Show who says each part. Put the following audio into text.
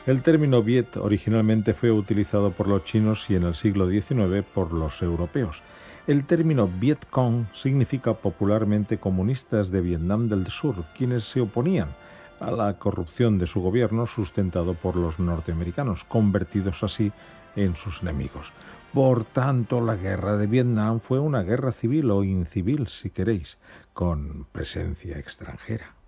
Speaker 1: El término Viet originalmente fue utilizado por los chinos y en el siglo XIX por los europeos. El término Viet Cong significa popularmente comunistas de Vietnam del Sur, quienes se oponían a la corrupción de su gobierno sustentado por los norteamericanos, convertidos así en sus enemigos. Por tanto, la guerra de Vietnam fue una guerra civil o incivil, si queréis, con presencia extranjera.